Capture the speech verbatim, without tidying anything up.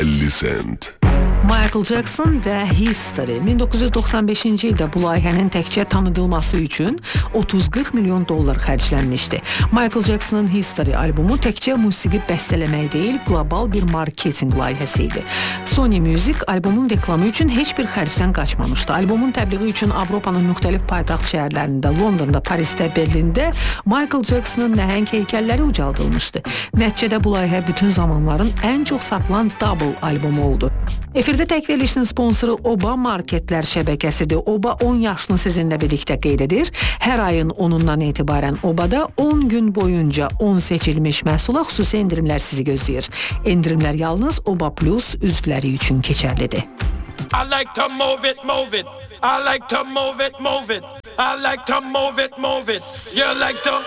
əlli sent. Michael Jackson və History min doqquz yüz doxsan beşinci ildə bu layihənin təkcə tanıdılması üçün otuz qırx milyon dollar xərclənmişdi. Michael Jackson'ın History albomu təkcə musiqi bəstələmək deyil, qlobal bir marketinq layihəsi idi. Sony Music albomun reklamı üçün heç bir xərcdən qaçmamışdı. Albomun təbliği üçün Avropanın müxtəlif paytaxt şəhərlərində, Londonda, Parisdə, Berlində Michael Jackson'ın nəhəng heykəlləri ucaldılmışdı. Nəticədə bu layihə bütün zamanların ən çox satılan double albomu oldu. Efirdə tək verilişinin sponsoru Oba Marketlər şəbəkəsidir. Oba on yaşını sizinlə birlikdə qeyd edir. Hər ayın onundan etibarən Obada on gün boyunca on seçilmiş məhsula xüsusi endirimlər sizi gözləyir. Endirimlər yalnız Oba Plus üzvləri üçün keçərlidir. I like to move it, move it. I like to move it, move it. I like to move it, move it. You like to